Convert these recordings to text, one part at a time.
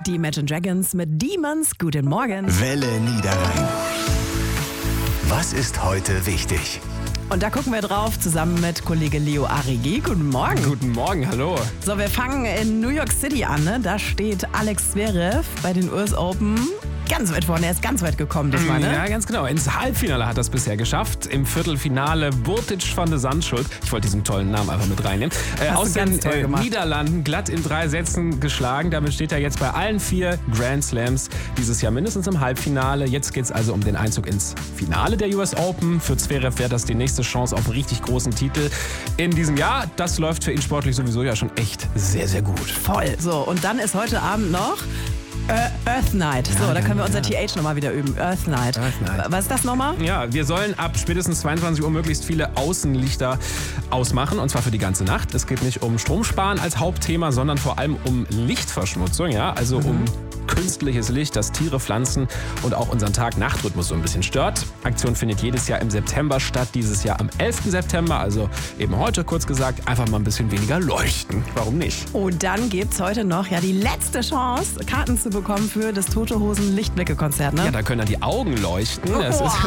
die Imagine Dragons mit Demons. Guten Morgen. Welle Niederrhein. Was ist heute wichtig? Und da gucken wir drauf, zusammen mit Kollege Leo Arrigi. Guten Morgen. Guten Morgen, hallo. So, wir fangen in New York City an. Ne? Da steht Alex Zverev bei den US Open ganz weit vorne. Er ist ganz weit gekommen diesmal, ne? Ja, ganz genau. Ins Halbfinale hat er es bisher geschafft. Im Viertelfinale Botic van de Zandschulp. Ich wollte diesen tollen Namen einfach mit reinnehmen. Aus den Niederlanden glatt in 3 Sätzen geschlagen. Damit steht er jetzt bei allen 4 Grand Slams dieses Jahr mindestens im Halbfinale. Jetzt geht es also um den Einzug ins Finale der US Open. Für Zverev wäre das die nächste Chance auf einen richtig großen Titel in diesem Jahr. Das läuft für ihn sportlich sowieso ja schon echt sehr, sehr gut. Voll. So, und dann ist heute Abend noch Earth Night. So, da können wir unser TH nochmal wieder üben. Earth Night. Was ist das nochmal? Ja, wir sollen ab spätestens 22 Uhr möglichst viele Außenlichter ausmachen. Und zwar für die ganze Nacht. Es geht nicht um Stromsparen als Hauptthema, sondern vor allem um Lichtverschmutzung. Ja? Also um künstliches Licht, das Tiere, Pflanzen und auch unseren Tag-Nacht-Rhythmus so ein bisschen stört. Aktion findet jedes Jahr im September statt. Dieses Jahr am 11. September, also eben heute kurz gesagt, einfach mal ein bisschen weniger leuchten. Warum nicht? Und dann gibt es heute noch die letzte Chance, Karten zu bekommen für das Tote Hosen Lichtblicke-Konzert, ne? Ja, da können dann die Augen leuchten. Das ist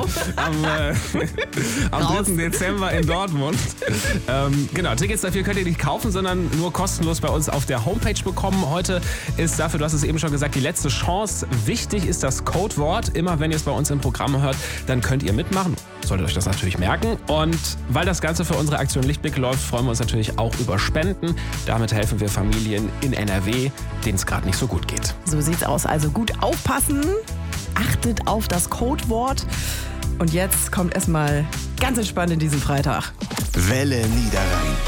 am 3. Dezember in Dortmund. Genau, Tickets dafür könnt ihr nicht kaufen, sondern nur kostenlos bei uns auf der Homepage bekommen. Heute ist dafür, du hast es eben schon gesagt, die letzte Chance. Wichtig ist das Codewort. Immer wenn ihr es bei uns im Programm hört, dann könnt ihr mitmachen. Solltet euch das natürlich merken. Und weil das Ganze für unsere Aktion Lichtblick läuft, freuen wir uns natürlich auch über Spenden. Damit helfen wir Familien in NRW, denen es gerade nicht so gut geht. So sieht's aus. Also gut aufpassen. Achtet auf das Codewort. Und jetzt kommt erstmal ganz entspannt in diesen Freitag. Welle Niederrhein.